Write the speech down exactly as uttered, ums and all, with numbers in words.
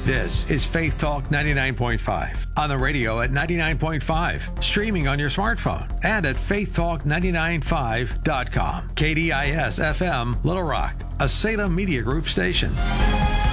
This is Faith Talk ninety-nine point five. On the radio at ninety-nine point five. Streaming on your smartphone and at faith talk nine nine five dot com. K D I S F M, Little Rock, a Salem Media Group station.